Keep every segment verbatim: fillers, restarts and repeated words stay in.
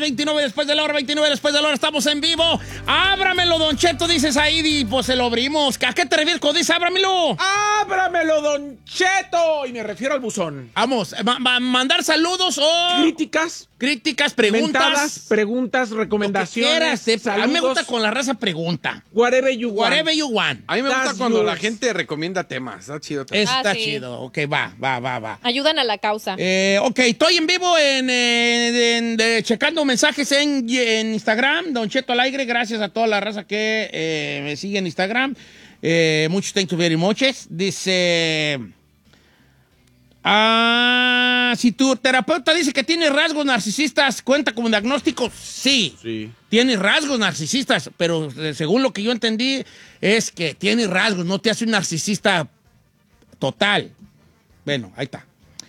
veintinueve después de la hora, veintinueve después de la hora, estamos en vivo. Ábramelo, Don Cheto, dices ahí, y pues se lo abrimos. ¿A qué te refieres cuando dices ábramelo? ¡Ábramelo, Don Cheto! Y me refiero al buzón. Vamos, ma ma mandar saludos o... Críticas. Críticas, preguntas. Mentadas, preguntas, recomendaciones. Quieras, te, a mí me gusta con la raza pregunta. Whatever you want. Whatever you want. A mí me gusta That's cuando yours. la gente recomienda temas. Está chido. también. Está Ah, sí. chido. Ok, va, va, va, va. Ayudan a la causa. Eh, ok, estoy en vivo en, eh, en- de- checando mensajes en, en Instagram, Don Cheto al aire, gracias a toda la raza que eh, me sigue en Instagram. Eh, muchos thank you very much. Dice... Ah, si tu terapeuta dice que tiene rasgos narcisistas, ¿cuenta como diagnóstico? Sí. Sí. Tiene rasgos narcisistas, pero eh, según lo que yo entendí es que tiene rasgos, no te hace un narcisista total. Bueno, ahí está.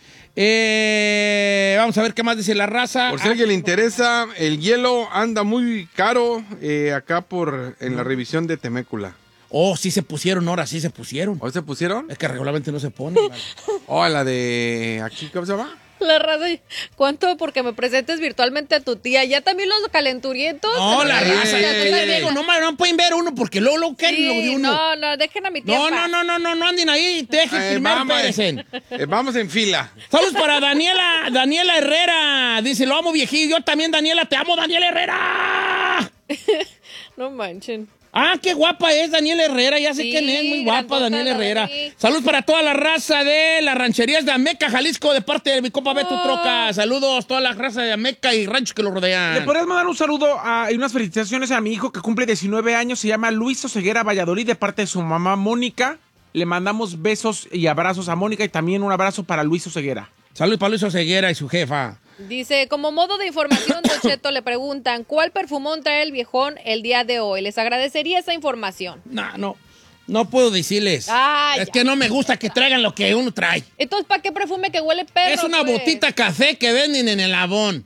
Eh, vamos a ver qué más dice la raza. Por si a alguien le interesa, el hielo anda muy caro eh, acá por en la revisión de Temécula. Oh, sí se pusieron, ahora sí se pusieron. ¿Hoy se pusieron? Es que regularmente no se ponen. Vale. Oh, la de aquí, ¿cómo se llama? La raza, ¿cuánto? Porque me presentes virtualmente a tu tía. Ya también los calenturientos. No, la Sí, raza. sí, Yo sí. les digo, no, ma- no pueden ver uno porque luego lo quieren Sí, lo de uno. no, no, dejen a mi tía. No, en no, paz. no, no, no, no anden ahí. Dejen Eh, primero, vamos, espérense. eh, vamos en fila. Saludos para Daniela, Daniela Herrera. Dice, lo amo viejillo. Yo también, Daniela, te amo, Daniela Herrera. No manchen. Ah, qué guapa es Daniela Herrera. Ya sé Sí, quién es. Muy guapa, grandota Daniela la Herrera. Dani. Saludos para toda la raza de las rancherías de Ameca, Jalisco, de parte de mi compa Beto Oh. Troca. Saludos a toda la raza de Ameca y ranchos que lo ¿Le rodean. podrías mandar un saludo a, y unas felicitaciones a mi hijo que cumple diecinueve años? Se llama Luis Oseguera Valladolid, de parte de su mamá Mónica. Le mandamos besos y abrazos a Mónica y también un abrazo para Luis Oseguera. Saludos para Luis Oseguera y su jefa. Dice, como modo de información, Don Cheto, le preguntan, ¿cuál perfumón trae el viejón el día de hoy? Les agradecería esa información. No, no. No puedo decirles. Ay, es ya. que no me gusta que traigan lo que uno trae. Entonces, ¿para qué perfume que huele perro? es una pues? botita café que venden en el Avon.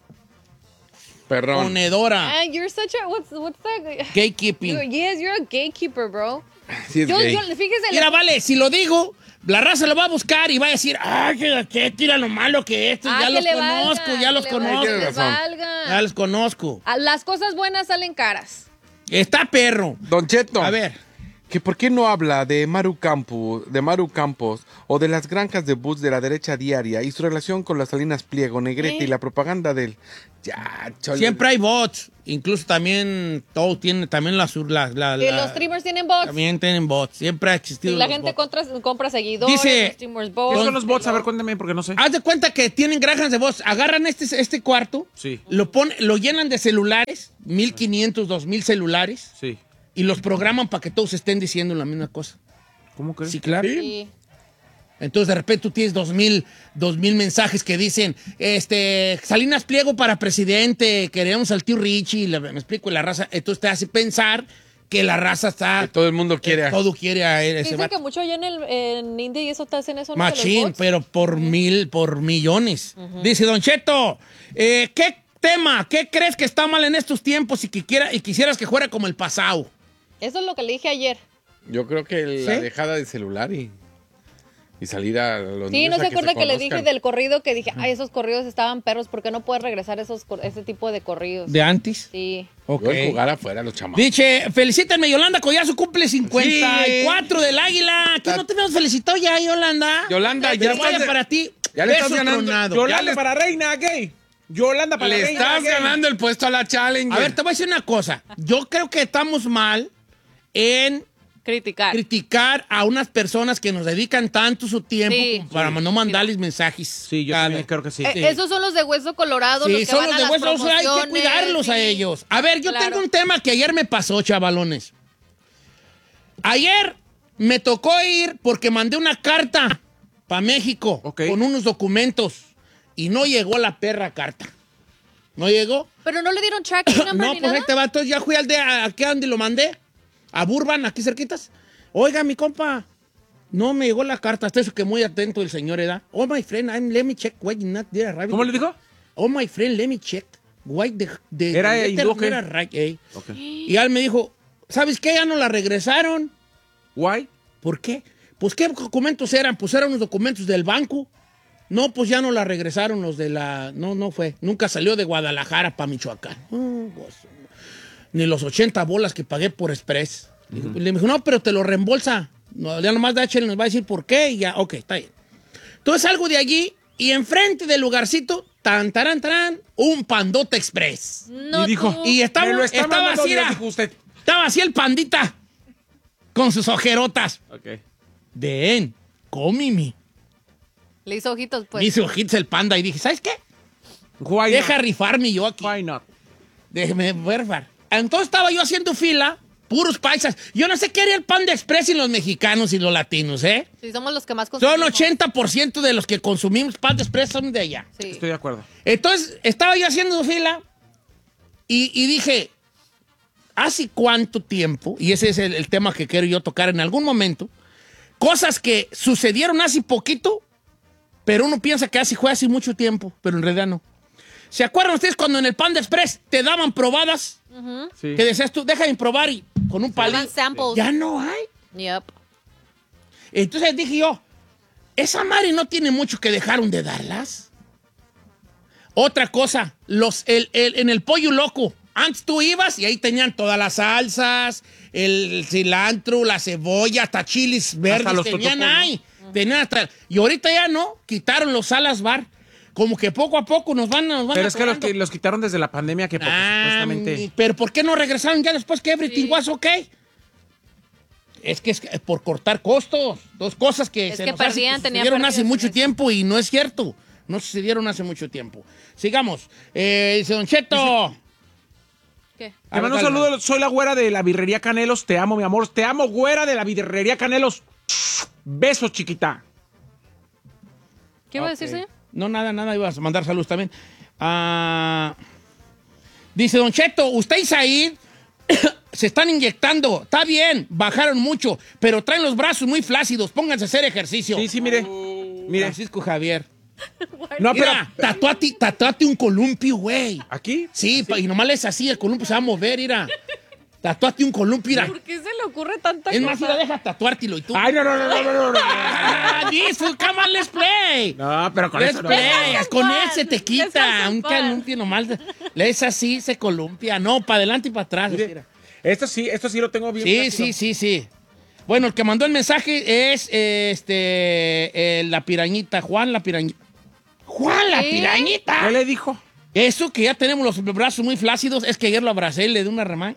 Perrón. Ponedora. Ah, you're such a, what's, what's that? Gatekeeping. You're- yes, you're a gatekeeper, bro. Sí es Yo, gay. yo, fíjese, Mira, le- vale, si lo digo, la raza lo va a buscar y va a decir, ah, que, que tira lo malo que esto, Ah, ya que los le conozco, valga, ya que los le conozco. valga, Tienes les razón. valga. Ya los conozco. Ah, las cosas buenas salen caras. Está perro. Don Cheto. A ver. Que por qué no habla de Maru Campos, de Maru Campos o de las granjas de bus de la derecha diaria y su relación con las Salinas Pliego, Negrete ¿Eh? y la propaganda del... Ya, chole. Siempre hay bots. Incluso también todo tiene, también la, sur- la, la- Que la- los streamers tienen bots. también tienen bots. Siempre ha existido Y la los gente bots. compra, compra seguidores, Dice- los streamers ¿Qué bots. son los bots? A ver, cuéntame porque no sé. Haz de cuenta que tienen granjas de bots. Agarran este, este cuarto, Sí, lo, pon- lo llenan de celulares, mil quinientos, dos mil celulares, sí. y los programan para que todos estén diciendo la misma cosa. ¿Cómo crees? Sí, claro. Sí. Entonces, de repente, tú tienes dos mil, dos mil mensajes que dicen, este, Salinas Pliego para presidente, queremos al tío Richie, la- me explico, y la raza, entonces te hace pensar que la raza está, Que todo el mundo quiere... a- todo quiere a él, ese Dicen vato. que mucho allá en, el, en India y eso te hacen eso, ¿no? De los Machín, bots. pero por mil, por millones. Dice Don Cheto, eh, ¿qué tema, qué crees que está mal en estos tiempos y que quiera, y quisieras que fuera como el pasado? Eso es lo que le dije ayer. Yo creo que la ¿Sí? dejada de celular y, y salir a los Sí, niños no a se acuerda que, le conozcan. dije del corrido que dije, ay, esos corridos estaban perros, ¿por qué no puedes regresar esos, cor- ese tipo de corridos? ¿De antes? Sí. Ok. Yo el jugar afuera, los chamacos. Dice, felicítenme, Yolanda Collazo cumple cincuenta y cuatro del Águila. ¿Qué no te habíamos felicitado ya, Yolanda? Yolanda, ya Pero estás vaya de- para ti. ya le estás Beso ganando. tronado. Yo- Yolanda Ya le- para reina gay. Yolanda para Le reina estás gay. ganando el puesto a la Challenger. A ver, te voy a decir una cosa. Yo creo que estamos mal en Criticar. criticar a unas personas que nos dedican tanto su tiempo Sí. como para no mandarles mensajes. Sí, yo cada también vez. creo que sí. Eh, Esos son los de hueso colorado, los Sí, que son van los a de las hueso, hay que promociones, cuidarlos a sí. ellos. A ver, yo Claro. tengo un tema que ayer me pasó, chavalones. Ayer me tocó ir porque mandé una carta para México Ok. con unos documentos y no llegó la perra carta. ¿No llegó? Pero no le dieron tracking number No, ni pues ahí nada. te va. Entonces ya fui al de aquí a donde lo mandé. A Burban, aquí cerquitas. Oiga, mi compa, no me llegó la carta. Hasta eso que muy atento el señor, ¿verdad? Oh, my friend, I'm, let me check why you not there arriving. ¿Cómo le dijo? Oh, my friend, let me check why the, the ¿Era the letter hindú o qué? not arrived, eh. Ok. Y él me dijo, ¿sabes qué? Ya no la regresaron. Guay. ¿Por qué? Pues, ¿qué documentos eran? Pues eran unos documentos del banco. No, pues ya no la regresaron los de la... No, no fue. Nunca salió de Guadalajara para Michoacán. Oh, pues, ni los ochenta bolas que pagué por Express. Uh-huh. Le dijo, no, pero te lo reembolsa. No, ya nomás D H L nos va a decir por qué y ya, ok, está bien. Entonces salgo de allí y enfrente del lugarcito, tan, tarán, tarán, un Pandote Express. No, y dijo, tú. Y estaba, me lo está estaba mandando así, Dios, era- dijo usted. estaba así el pandita con sus ojerotas. Ok. Ven, cómimi. Le hizo ojitos, pues. Me hizo ojitos el panda y dije, ¿sabes qué? Why Deja not? rifarme yo aquí. Why not? Déjeme ver. Entonces estaba yo haciendo fila, puros paisas. Yo no sé qué haría el Panda Express y los mexicanos y los latinos, ¿eh? Sí, somos los que más consumimos. Son ochenta por ciento de los que consumimos Panda Express son de allá. Sí. Estoy de acuerdo. Entonces estaba yo haciendo fila y, y dije, ¿hace cuánto tiempo? Y ese es el, el tema que quiero yo tocar en algún momento. Cosas que sucedieron hace poquito, pero uno piensa que hace, fue hace mucho tiempo, pero en realidad no. ¿Se acuerdan ustedes cuando en el Panda Express te daban probadas? Sí. Que decías tú, déjame probar y con un palito. Daban samples. Ya no hay. Yep. Entonces dije yo, esa madre no tiene mucho que dejaron de darlas. Otra cosa, los, el, el- en el Pollo Loco, antes tú ibas y ahí tenían todas las salsas, el cilantro, la cebolla, hasta chiles verdes los tenían totopos, ¿no? ahí. Tenían hasta, y ahorita ya no, quitaron los salas bar. Como que poco a poco nos van, nos van Pero es que los, acabando. que los quitaron desde la pandemia que porque Ah, supuestamente... pero ¿por qué no regresaron ya después que everything was okay? Es que es que por cortar costos. Dos cosas que Es se que nos hace perdían, que tenían sucedieron hace pérdidas mucho en eso. tiempo y no es cierto. No sucedieron hace mucho tiempo. Sigamos. Eh, dice Don Cheto. ¿Qué? A Te ver, mando un dale, saludo, dale. soy la güera de la birrería Canelos, te amo, mi amor. Te amo, güera de la birrería Canelos. Besos, chiquita. ¿Qué iba a Ok. decir, señor? No, nada, nada. Ibas a mandar saludos también. Ah, dice Don Cheto, usted y Said se están inyectando. Está bien, bajaron mucho, pero traen los brazos muy flácidos. Pónganse a hacer ejercicio. Sí, sí, mire. Mire. Francisco Javier. No, pero... Mira, tatuate, tatuate un columpio, güey. ¿Aquí? Sí, pa- y nomás le es así, el columpio se va a mover, mira. Tatuate un columpio, mira. ¿Por qué se le ocurre tanta Es más, cosa? mira, deja tatuártelo y tú. Ay, no, no, no, no, no, no, no. Ah, this, come on, let's play. No, pero con Let's eso no. play. Con pan, ese te let's quita. have Un some fun. columpio nomás. Le es así, se columpia. No, para adelante y para atrás. Mire, mira. esto sí, esto sí lo tengo bien. Sí, plácido. sí, sí, sí. Bueno, el que mandó el mensaje es eh, este eh, la pirañita, Juan la pirañita. Juan la ¿Eh? pirañita. ¿Qué le dijo? Eso que ya tenemos los brazos muy flácidos, es que ayer lo abracé y le di una remán.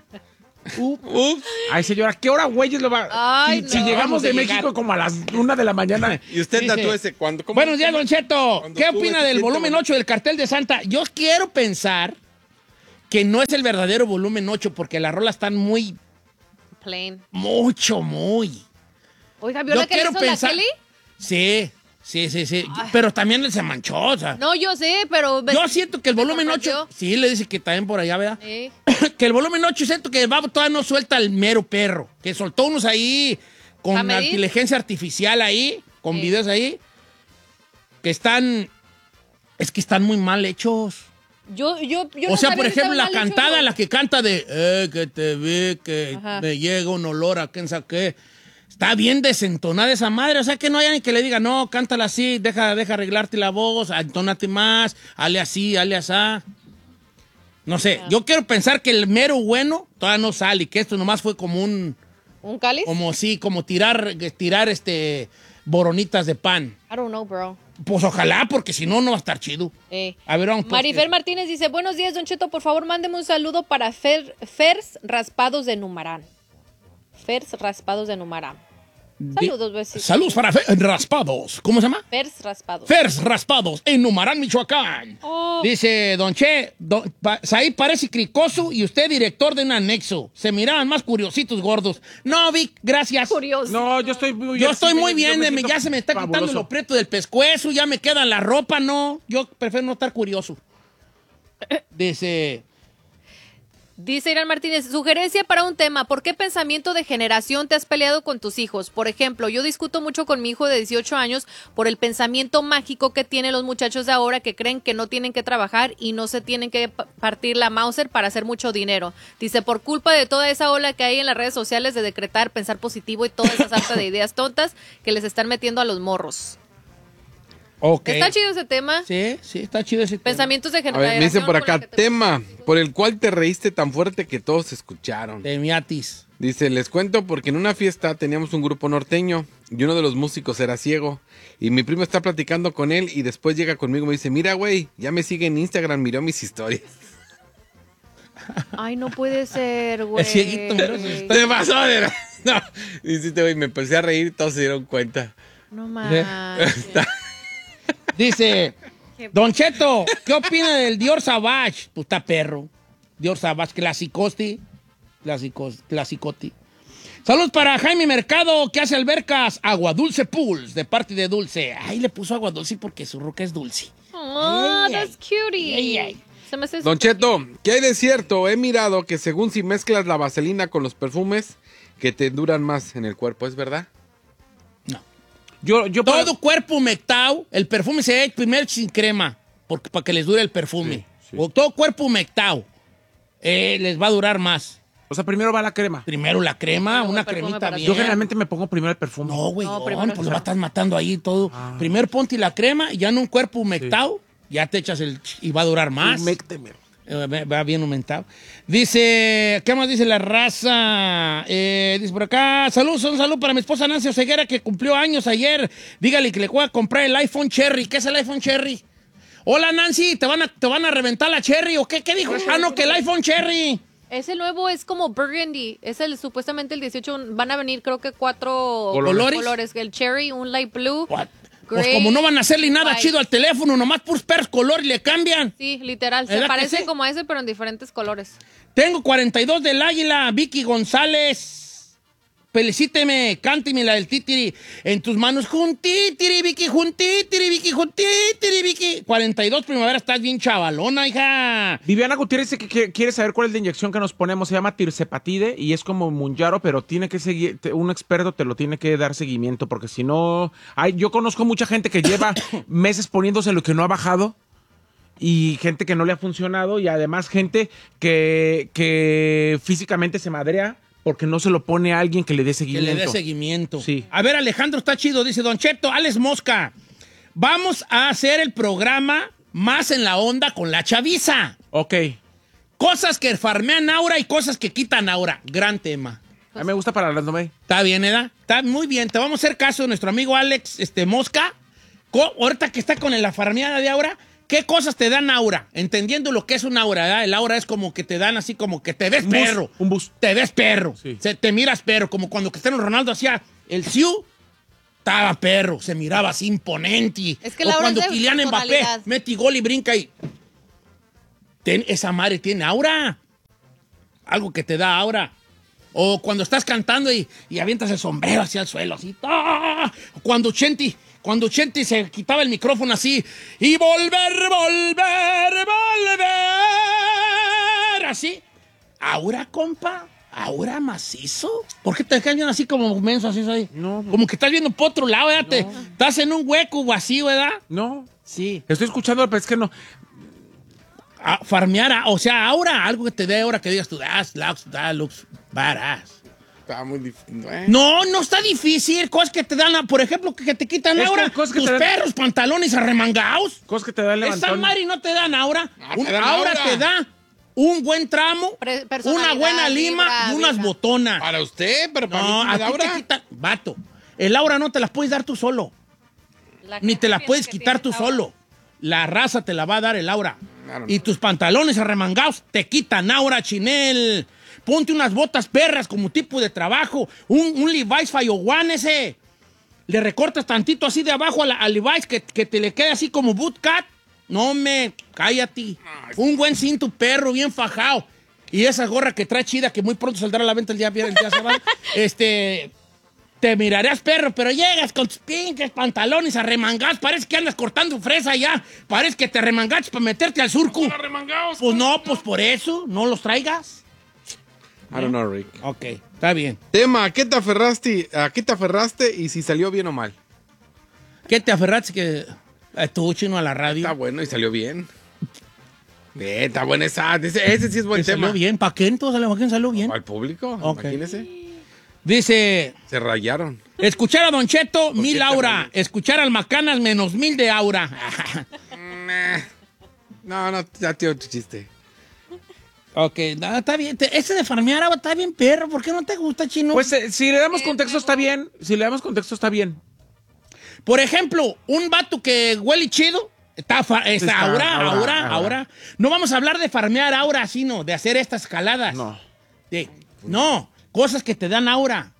Ups. Ay, señora, ¿qué hora, güeyes, lo va? Ay, si, si no. llegamos Vamos de a México llegar. como a las una de la mañana. Y usted Dice, tatúese cuando... ¿cómo- Buenos días, cómo- Don Cheto. cuando ¿Qué sube, opina se del siente volumen bonito? ocho del cartel de Santa? Yo quiero pensar que no es el verdadero volumen ocho porque las rolas están muy, Plain. mucho, muy. Oiga, ¿vio la que le hizo la Kelly? Sí, sí, sí, sí. Pero también se manchó, o sea. No, yo sé, pero... Yo siento que el me volumen ocho... sorprendió. Sí, le dice que también por allá, ¿verdad? Sí. Que el volumen ocho siento que el babo todavía no suelta el mero perro. Que soltó unos ahí con ¿A medir? inteligencia artificial ahí, con Sí. videos ahí, que están... Es que están muy mal hechos. Yo, yo, yo O no sea, sabía por que ejemplo, estaba la mal hecho cantada, eso. la que canta de eh, que te vi, que Ajá. me llega un olor a quién sabe qué. Está bien desentonada esa madre. O sea, que no haya ni que le diga, no, cántala así, deja, deja arreglarte la voz, entónate más, hale así, hale asá. No sé, yo quiero pensar que el mero bueno todavía no sale, que esto nomás fue como un, ¿Un cáliz? como sí, como tirar, tirar este, boronitas de pan. I don't know, bro. Pues ojalá, porque si no, no va a estar chido. Eh. A ver, vamos. pues, Marifer que- Martínez dice, buenos días, Don Cheto, por favor, mándeme un saludo para Fer, Fers Raspados de Numarán. Fers Raspados de Numarán. Saludos, besitos. Saludos para Fe- Raspados. ¿Cómo se llama? Fers Raspados. Fers Raspados en Numarán, Michoacán. Oh. Dice Don Che, don, pa, Saí parece cricoso y usted director de un anexo. Se miraban más curiositos gordos. No, Vic, gracias. Curioso. No, yo estoy muy bien. Yo estoy sí, muy yo bien, me de- siento ya se me está quitando fabuloso. lo prieto del pescuezo, ya me queda la ropa, no. Yo prefiero no estar curioso. Dice, Dice Irán Martínez, sugerencia para un tema, ¿por qué pensamiento de generación te has peleado con tus hijos? Por ejemplo, yo discuto mucho con mi hijo de dieciocho años por el pensamiento mágico que tienen los muchachos de ahora que creen que no tienen que trabajar y no se tienen que pa- partir la Mauser para hacer mucho dinero. Dice, por culpa de toda esa ola que hay en las redes sociales de decretar, pensar positivo y toda esa sarta de ideas tontas que les están metiendo a los morros. Ok. Está chido ese tema. Sí, sí, está chido ese tema. Pensamientos de A generación. ver, me dicen por con acá, la que te- tema por el cual te reíste tan fuerte que todos escucharon. De miatis. Dice, les cuento porque en una fiesta teníamos un grupo norteño y uno de los músicos era ciego. Y mi primo está platicando con él y después llega conmigo y me dice, mira, güey, ya me sigue en Instagram, miró mis historias. Ay, no puede ser, güey. El cieguito, mira sus historias. ¿Qué pasó? De la- No, dice, güey, me empecé a reír y todos se dieron cuenta. No manches. Dice, Don Cheto, ¿qué opina del Dior Savage? Puta perro. Dior Savage, clasicosti. Clásicos, clasicoti. Saludos para Jaime Mercado, que hace albercas. Agua Dulce Pools, de parte de Dulce. Ay, le puso agua dulce porque su ruca es dulce. Oh, Ay, that's cutie. ay, ay. Se me hace Don súper Cheto, ¿qué hay de cierto? He mirado que según si mezclas la vaselina con los perfumes, que te duran más en el cuerpo, ¿es verdad? Yo, yo Todo cuerpo humectado, el perfume se echa primero sin crema, porque, para que les dure el perfume. Sí, sí. O todo cuerpo humectado, eh, les va a durar más. O sea, primero va la crema. Primero la crema, Luego una el perfume cremita para bien. Yo generalmente me pongo primero el perfume. No, güey, No, no, primero pues el- lo estás matando ahí todo. Ah. Primero ponte la crema y ya en un cuerpo humectado, ya te echas el... ch- y va a durar más. Humécteme. Eh, Va bien aumentado. Dice, ¿qué más dice la raza? Eh, dice por acá, saludos, un saludo para mi esposa Nancy Oseguera que cumplió años ayer. Dígale que le voy a comprar el iPhone Cherry. ¿Qué es el iPhone Cherry? Hola Nancy, ¿te van a, te van a reventar la Cherry o qué? ¿Qué dijo? Ah, no, que el iPhone Cherry. Ese nuevo es como burgundy. Es el supuestamente el dieciocho. Van a venir creo que cuatro ¿Colores? colores. El cherry, un light blue. What? Pues Gray, como no van a hacerle nada white. chido al teléfono, nomás puros perros color y le cambian. Sí, literal. Se ¿Verdad que parece sí? como a ese, pero en diferentes colores. Tengo cuarenta y dos del Águila, Vicky González. Felicíteme, cánteme la del titiri. En tus manos, juntitiri, Vicky, juntitiri, Vicky, juntitiri, Vicky. cuarenta y dos primavera, estás bien chavalona, hija. Viviana Gutiérrez dice que que quiere saber cuál es la inyección que nos ponemos. Se llama tirzepatide y es como Munjaro, pero tiene que seguir, te- un experto te lo tiene que dar seguimiento porque si no... Hay, yo conozco mucha gente que lleva meses poniéndose lo que no ha bajado y gente que no le ha funcionado y además gente que, que físicamente se madrea porque no se lo pone a alguien que le dé Que seguimiento. le dé seguimiento. Sí. A ver, Alejandro está chido, dice Don Cheto, Alex Mosca. Vamos a hacer el programa más en la onda con la chaviza. Ok. Cosas que farmean aura y cosas que quitan aura. Gran tema. A mí me gusta para las nueve. Está bien, ¿edad? Está muy bien. Te vamos a hacer caso de nuestro amigo Alex este, Mosca. Co- ahorita que está con la farmeada de aura, ¿qué cosas te dan aura? Entendiendo lo que es un aura, ¿verdad? El aura es como que te dan así como que te ves Un bus, perro. un bus. Te ves perro. Sí. Se- te miras perro. Como cuando Cristiano Ronaldo hacía el Siu, estaba perro. Se miraba así imponente. Es que o la aura cuando es de Kylian Mbappé personalidad. mete gol y brinca y... Ten- esa madre tiene aura. Algo que te da aura. O cuando estás cantando y, y avientas el sombrero hacia el suelo, así. ¡Ah! O cuando Chenti, cuando Chenti se quitaba el micrófono así. Y volver, volver, volver. Así. Aura, compa. Aura macizo. ¿Por qué te quedas así como menso, así? así? No. Como que estás viendo por otro lado, ¿verdad? Te- estás en un hueco vacío, ¿verdad? No. Sí. Estoy escuchando, pero es que no. A farmear, a- o sea, aura, algo que te dé aura que digas tú, that looks, that looks badass. Está muy difícil. No, no está difícil. Cosas que te dan, por ejemplo, que te quitan Es que aura. cosas que Tus te dan- perros, pantalones arremangados. Cosas que te dan Esa levantón. madre no te dan aura. Ah, Un- te dan aura aura. te da un buen tramo, Pre- una personalidad, buena lima vibra, y unas vibra. botonas. Para usted, pero para No, mí a me ti da aura. te quitan. Vato, el aura no te las puedes dar tú solo. La Ni gente te la piensa puedes que quitar tú tienes aura. solo. La raza te la va a dar el aura. Claro, Y no. tus pantalones arremangados te quitan aura, chinel. Ponte unas botas perras como tipo de trabajo. Un, un Levi's Fallo One ese. Le recortas tantito así de abajo a la- al Levi's que, que te le quede así como bootcut. No me, cállate. Un buen cinto perro bien fajado. Y esa gorra que trae chida que muy pronto saldrá a la venta el día viernes, el día sábado. Este... Te mirarás, perro, pero llegas con tus pinches pantalones arremangados. Parece que andas cortando fresa ya. Parece que te arremangaste para meterte al surco. Pues no, pues por eso, no los traigas. I don't know, Rick. Ok, está bien. Tema, ¿a qué te aferraste? ¿A qué te aferraste y si salió bien o mal? ¿Qué te aferraste que estuvo chino a la radio? Está bueno y salió bien. Bien, está buena esa. Ese, ese sí es buen Que tema. salió bien. ¿Para qué entonces? ¿Para quién salió bien? ¿Al público? Ok. Imagínese. Dice... Se rayaron. Escuchar a Don Cheto, qué mil te aura. rayas? Escuchar al Macanas, menos mil de aura. No, no, ya tío, tu chiste. Ok, no, está bien. Te- ese de farmear agua está bien, perro. ¿Por qué no te gusta, Chino? Pues eh, si le damos contexto está bien. Si le damos contexto está bien. Por ejemplo, un vato que huele chido, está, fa- está, Está aura, aura, aura, aura. aura. No vamos a hablar de farmear aura, sino de hacer estas escaladas. No. De- no, cosas que te dan aura.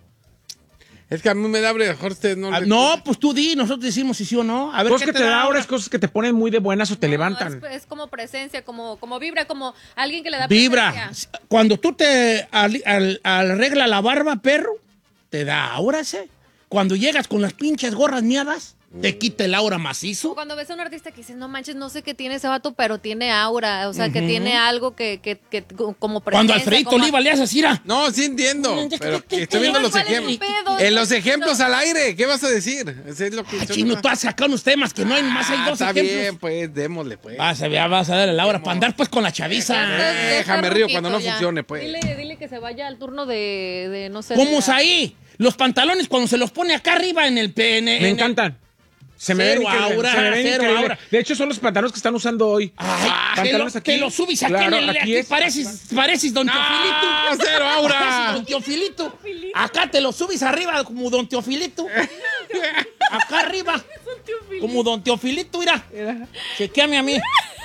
Es que a mí me da hambre, mejor ustedes no. Ah, les- no, pues tú di, nosotros decimos si sí o no. A ver Cosas qué que te da ahora es cosas que te ponen muy de buenas o te No, levantan. Es, es como presencia, como, como vibra, como alguien que le da Vibra. presencia. Cuando tú te al- al- arregla la barba, perro, te da aura, ¿sí? Cuando llegas con las pinches gorras miadas, te quita el aura O macizo. cuando ves a un artista que dices, no manches, no sé qué tiene ese vato, pero tiene aura, o sea, que tiene algo que, que, que como presencia. Cuando Alfredito como- Oliva le haces así, mira. No, sí entiendo. Pero que estoy viendo los ¿Cuál es tu ejemplos. pedo? En los No. ejemplos al aire, ¿qué vas a decir? Ese es lo que Ay, yo Chino, no- tú has sacado unos temas que no hay, más hay Ah, dos está ejemplos. bien, pues, démosle, pues. Vas a, ver, vas a dar el aura para andar pues con la chaviza. Ya estás- ya Déjame estás río ruquito cuando no ya. funcione, pues. Dile, dile que se vaya al turno de, de no sé. ¿Cómo de- es ahí? Los pantalones cuando se los pone acá arriba en el pene. Me encantan. Se me Cero ven increíble, aura, se me ven cero increíble. aura. De hecho, son los pantalones que están usando hoy. Ay, te, lo, Pantalones aquí. te lo subes aquí Claro, en el. aquí Aquí es- pareces, pareces Don Teofilito. ¡No, cero aura! Pareces Don Teofilito. Acá te lo subes arriba como Don Teofilito. Acá arriba. Como Don Teofilito, mira. Chequeame a mí.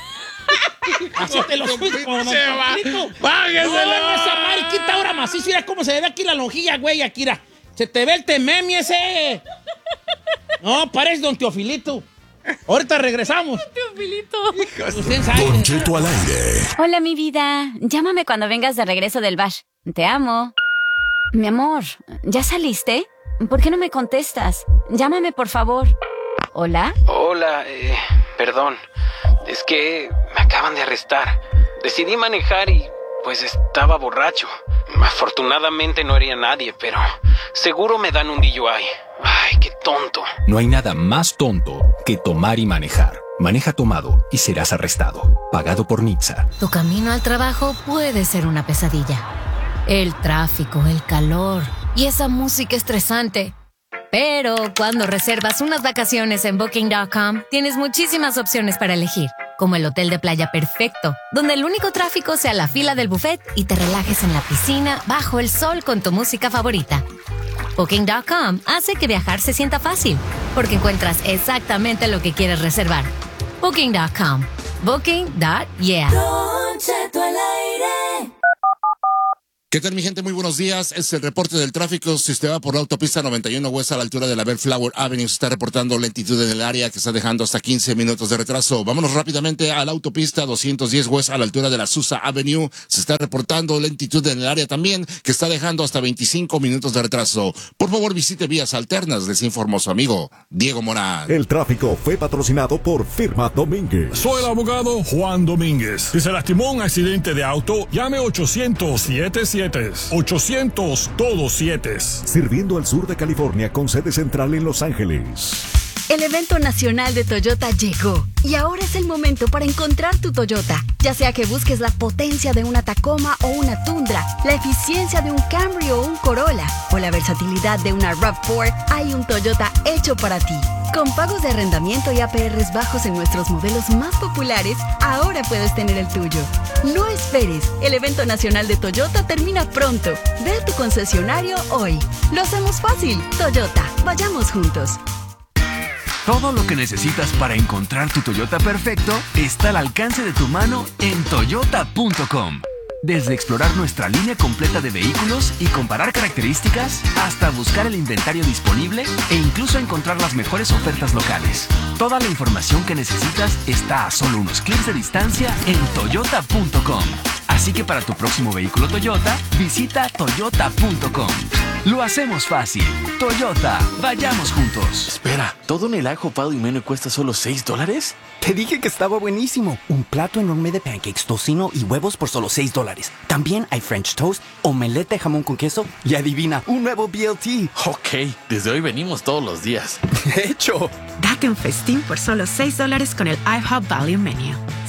Así te lo subes como Don Se va. Teofilito. ¡Págueselo! No, esa mariquita ahora macizo. Mira cómo se ve aquí la lonjilla, güey, aquí, mira. Se te ve el tememi ese. No, pareces Don Teofilito. Ahorita regresamos. Teofilito. Usted sabe. Don Cheto al aire. Hola, mi vida. Llámame cuando vengas de regreso del bash. Te amo. Mi amor, ¿ya saliste? ¿Por qué no me contestas? Llámame, por favor. ¿Hola? Hola, eh, perdón. Es que me acaban de arrestar. Decidí manejar y pues estaba borracho. Afortunadamente no hería a nadie, pero seguro me dan un D U I. Ay, qué tonto. No hay nada más tonto que tomar y manejar. Maneja tomado y serás arrestado. Pagado por Nitsa. Tu camino al trabajo puede ser una pesadilla. El tráfico, el calor y esa música estresante. Pero cuando reservas unas vacaciones en Booking punto com, tienes muchísimas opciones para elegir, como el hotel de playa perfecto, donde el único tráfico sea la fila del buffet y te relajes en la piscina bajo el sol con tu música favorita. Booking punto com hace que viajar se sienta fácil, porque encuentras exactamente lo que quieres reservar. Booking punto com. Booking punto yeah. ¿Qué tal, mi gente? Muy buenos días. Es el reporte del tráfico. Si usted va por la autopista noventa y uno West a la altura de la Bellflower Avenue, se está reportando lentitud en el área que está dejando hasta quince minutos de retraso. Vámonos rápidamente a la autopista doscientos diez West a la altura de la Susa Avenue. Se está reportando lentitud en el área también que está dejando hasta veinticinco minutos de retraso. Por favor, visite vías alternas, les informó su amigo Diego Morán. El tráfico fue patrocinado por Firma Domínguez. Soy el abogado Juan Domínguez. Si se lastimó en un accidente de auto, llame ochocientos siete siete. ochocientos todos siete. Sirviendo al sur de California con sede central en Los Ángeles. El evento nacional de Toyota llegó y ahora es el momento para encontrar tu Toyota. Ya sea que busques la potencia de una Tacoma o una Tundra, la eficiencia de un Camry o un Corolla o la versatilidad de una RAV cuatro, hay un Toyota hecho para ti. Con pagos de arrendamiento y A P Rs bajos en nuestros modelos más populares, ahora puedes tener el tuyo. No esperes, el evento nacional de Toyota termina pronto. Ve a tu concesionario hoy. Lo hacemos fácil. Toyota, vayamos juntos. Todo lo que necesitas para encontrar tu Toyota perfecto está al alcance de tu mano en toyota punto com. Desde explorar nuestra línea completa de vehículos y comparar características, hasta buscar el inventario disponible e incluso encontrar las mejores ofertas locales. Toda la información que necesitas está a solo unos clics de distancia en toyota punto com. Así que para tu próximo vehículo Toyota, visita toyota punto com. Lo hacemos fácil. Toyota, vayamos juntos. Espera, ¿todo en el ajo pado y menú cuesta solo seis dólares? Te dije que estaba buenísimo. Un plato enorme de pancakes, tocino y huevos por solo seis dólares. También hay French toast, omelette de jamón con queso y adivina, un nuevo B L T. Ok, desde hoy venimos todos los días. De hecho. Date un festín por solo seis dólares con el IHOP Value Menu.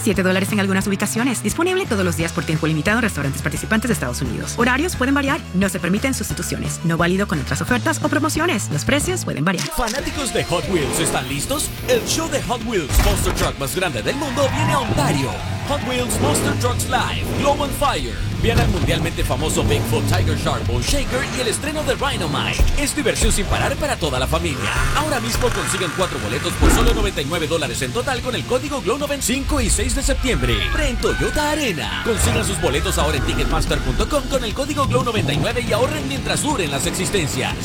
siete dólares en algunas ubicaciones. Disponible todos los días por tiempo limitado en restaurantes participantes de Estados Unidos. Horarios pueden variar. No se permiten sustituciones. No válido con otras ofertas o promociones. Los precios pueden variar. Fanáticos de Hot Wheels, ¿están listos? El show de Hot Wheels Monster Truck más grande del mundo viene a Ontario. Hot Wheels Monster Trucks Live, Glow on Fire. Viene el mundialmente famoso Bigfoot, Tiger Shark, Bone Shaker y el estreno de Rhinomite. Es diversión sin parar para toda la familia. Ahora mismo consiguen cuatro boletos por solo noventa y nueve dólares en total con el código Glow noventa cinco y seis de septiembre. Pre en Toyota Arena. Consigan sus boletos ahora en ticketmaster punto com con el código Glow noventa y nueve y ahorren mientras duren las existencias.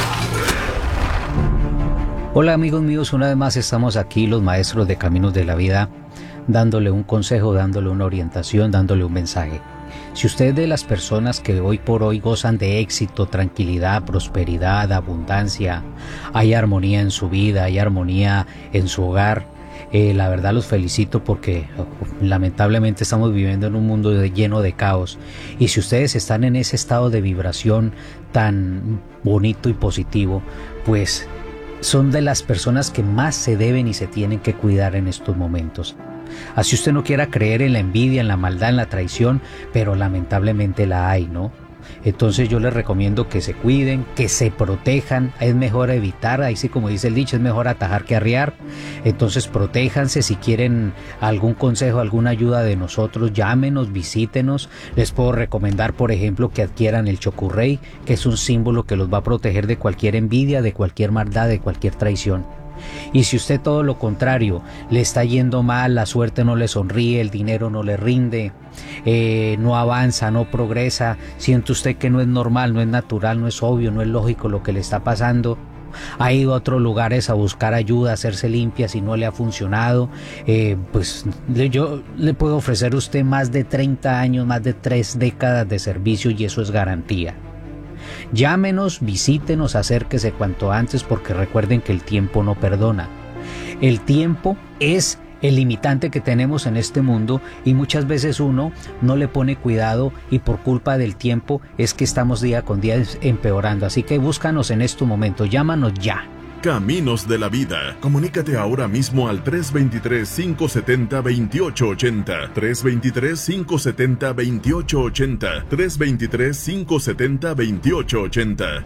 Hola amigos míos, una vez más estamos aquí los maestros de Caminos de la Vida, dándole un consejo, dándole una orientación, dándole un mensaje. Si usted es de las personas que hoy por hoy gozan de éxito, tranquilidad, prosperidad, abundancia, hay armonía en su vida, hay armonía en su hogar, eh, la verdad los felicito porque oh, lamentablemente estamos viviendo en un mundo de, lleno de caos. Y si ustedes están en ese estado de vibración tan bonito y positivo, pues son de las personas que más se deben y se tienen que cuidar en estos momentos. Así usted no quiera creer en la envidia, en la maldad, en la traición, pero lamentablemente la hay, ¿no? Entonces yo les recomiendo que se cuiden, que se protejan, es mejor evitar, ahí sí como dice el dicho, es mejor atajar que arriar. Entonces protéjanse, si quieren algún consejo, alguna ayuda de nosotros, llámenos, visítenos. Les puedo recomendar, por ejemplo, que adquieran el Chocurrey, que es un símbolo que los va a proteger de cualquier envidia, de cualquier maldad, de cualquier traición. Y si usted todo lo contrario, le está yendo mal, la suerte no le sonríe, el dinero no le rinde, eh, no avanza, no progresa, siente usted que no es normal, no es natural, no es obvio, no es lógico lo que le está pasando, ha ido a otros lugares a buscar ayuda, a hacerse limpia, si no le ha funcionado, eh, pues yo le puedo ofrecer a usted más de treinta años, más de tres décadas de servicio y eso es garantía. Llámenos, visítenos, acérquese cuanto antes porque recuerden que el tiempo no perdona. El tiempo es el limitante que tenemos en este mundo y muchas veces uno no le pone cuidado y por culpa del tiempo es que estamos día con día empeorando. Así que búscanos en este momento, llámanos ya. Caminos de la Vida. Comunícate ahora mismo al tres dos tres, cinco siete cero, dos ocho ocho cero. tres dos tres, cinco siete cero, dos ocho ocho cero. tres dos tres, cinco siete cero, dos ocho ocho cero.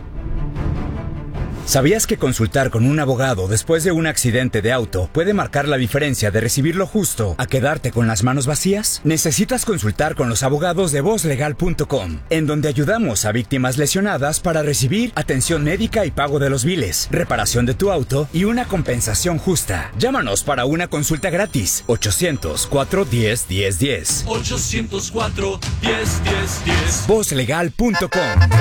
¿Sabías que consultar con un abogado después de un accidente de auto puede marcar la diferencia de recibir lo justo a quedarte con las manos vacías? Necesitas consultar con los abogados de voz legal punto com, en donde ayudamos a víctimas lesionadas para recibir atención médica y pago de los biles, reparación de tu auto y una compensación justa. Llámanos para una consulta gratis. ochocientos cuatro, diez, diez, diez. ochocientos cuatro, diez, diez, diez. voz legal punto com.